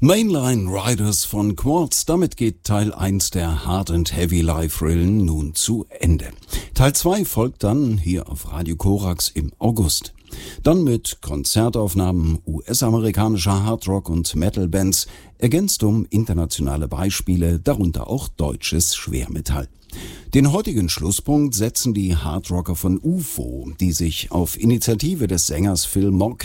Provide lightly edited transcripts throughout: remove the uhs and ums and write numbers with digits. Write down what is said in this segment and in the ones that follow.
Mainline Riders von Quartz, damit geht Teil 1 der Hard and Heavy Live-Rillen nun zu Ende. Teil 2 folgt dann hier auf Radio Korax im August. Dann mit Konzertaufnahmen US-amerikanischer Hardrock- und Metal-Bands, ergänzt um internationale Beispiele, darunter auch deutsches Schwermetall. Den heutigen Schlusspunkt setzen die Hardrocker von UFO, die sich auf Initiative des Sängers Phil Mogg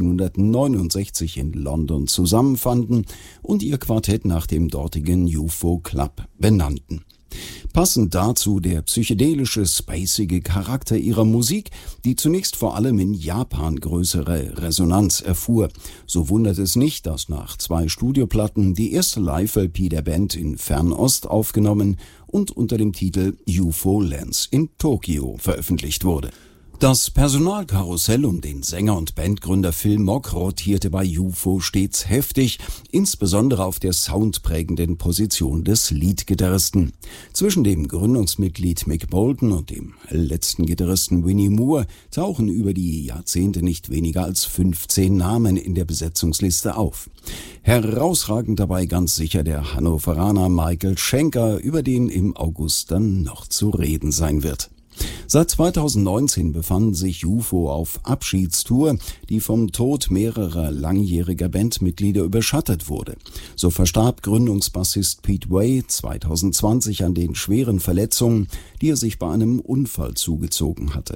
1969 in London zusammenfanden und ihr Quartett nach dem dortigen UFO Club benannten. Passend dazu der psychedelische, spacige Charakter ihrer Musik, die zunächst vor allem in Japan größere Resonanz erfuhr. So wundert es nicht, dass nach 2 Studioplatten die erste Live-LP der Band in Fernost aufgenommen und unter dem Titel UFO Lands in Tokio veröffentlicht wurde. Das Personalkarussell um den Sänger und Bandgründer Phil Mogg rotierte bei UFO stets heftig, insbesondere auf der soundprägenden Position des Leadgitarristen. Zwischen dem Gründungsmitglied Mick Bolton und dem letzten Gitarristen Winnie Moore tauchen über die Jahrzehnte nicht weniger als 15 Namen in der Besetzungsliste auf. Herausragend dabei ganz sicher der Hannoveraner Michael Schenker, über den im August dann noch zu reden sein wird. Seit 2019 befanden sich UFO auf Abschiedstour, die vom Tod mehrerer langjähriger Bandmitglieder überschattet wurde. So verstarb Gründungsbassist Pete Way 2020 an den schweren Verletzungen, die er sich bei einem Unfall zugezogen hatte.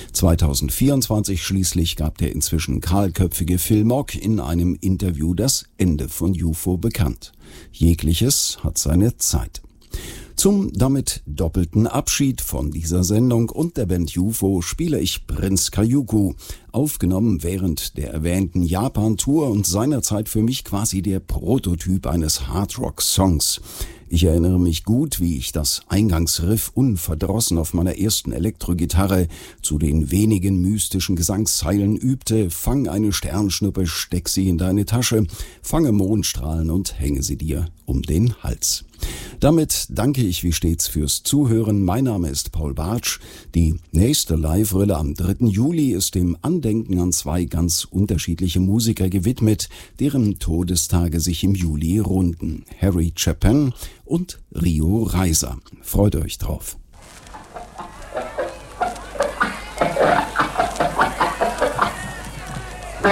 2024 schließlich gab der inzwischen kahlköpfige Phil Mogg in einem Interview das Ende von UFO bekannt. Jegliches hat seine Zeit. Zum damit doppelten Abschied von dieser Sendung und der Band UFO spiele ich Prince Kayuku, aufgenommen während der erwähnten Japan-Tour und seinerzeit für mich quasi der Prototyp eines Hardrock-Songs. Ich erinnere mich gut, wie ich das Eingangsriff unverdrossen auf meiner ersten Elektrogitarre zu den wenigen mystischen Gesangszeilen übte: Fang eine Sternschnuppe, steck sie in deine Tasche, fange Mondstrahlen und hänge sie dir um den Hals. Damit danke ich wie stets fürs Zuhören. Mein Name ist Paul Bartsch. Die nächste Live-Rille am 3. Juli ist dem Andenken an 2 ganz unterschiedliche Musiker gewidmet, deren Todestage sich im Juli runden: Harry Chapin und Rio Reiser. Freut euch drauf.